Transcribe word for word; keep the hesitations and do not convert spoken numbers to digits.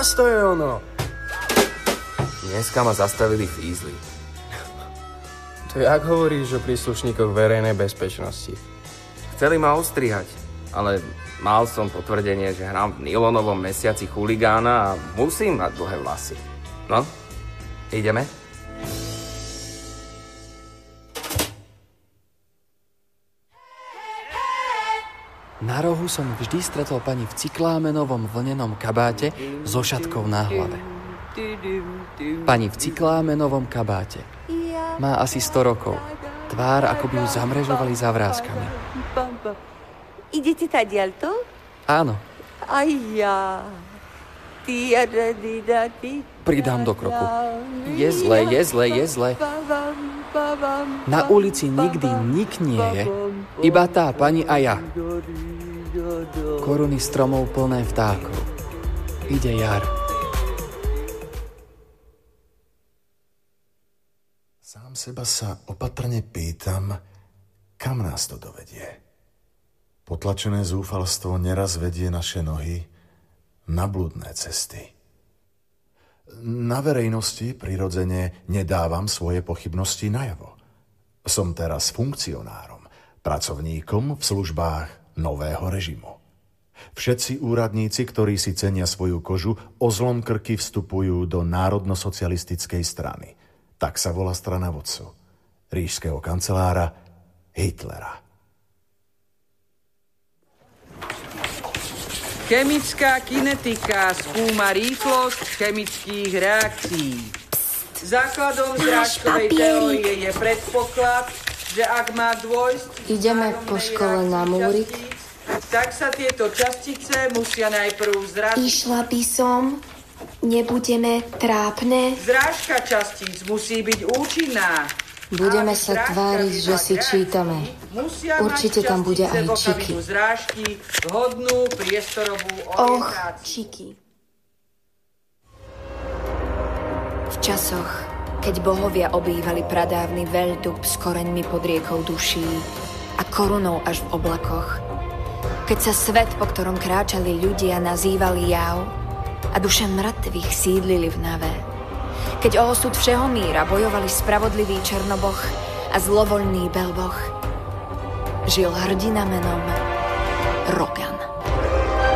Zas to je ono. Dneska ma zastavili fízli. To jak hovoríš o príslušníkoch verejnej bezpečnosti? Chceli ma ostrihať, ale mal som potvrdenie, že hrám v Nylonovom mesiaci chuligána a musím mať dlhé vlasy. No, ideme? Na rohu som vždy stretol pani v cyklámenovom vlnenom kabáte so šatkou na hlave. Pani v cyklámenovom kabáte. Má asi sto rokov. Tvár, ako by ju zamrežovali za vrázkami. Idete tadiaľto? Áno. Aj ja. Pridám do kroku. Je zle, je zle, je zle. Na ulici nikdy nik nie je. Iba tá pani a ja. Koruny stromov plné vtákov. Ide jar. Sám seba sa opatrne pýtam, kam nás to dovedie. Potlačené zúfalstvo neraz vedie naše nohy na blúdne cesty. Na verejnosti prirodzene nedávam svoje pochybnosti najavo. Som teraz funkcionárom, pracovníkom v službách nového režimu. Všetci úradníci, ktorí si cenia svoju kožu, o zlom krky vstupujú do národno-socialistickej strany. Tak sa volá strana vodcu, ríšskeho kancelára Hitlera. Chemická kinetika skúma rýchlosť chemických reakcií. Základom zrážkovej teórie je predpoklad, že ak má dôjsť... Ideme po škole na múrik. Tak sa tieto častice musia najprv zraziť. Išla by som... Nebudeme trápne? Zrážka častíc musí byť účinná. Budeme sa tváriť, že si čítame. Určite tam bude aj Čiky. Zrážky, vhodnú priestorovú orientáciu. Och, Čiky. V časoch, keď bohovia obývali pradávny veľdub s koreňmi pod riekou duší a korunou až v oblakoch, keď sa svet, po ktorom kráčali ľudia, nazývali jav, a duše mŕtvych sídlili v nave. Keď o osud všeho míra bojovali spravodlivý Černoboh a zlovoľný Belboh, žil hrdina menom Rogan.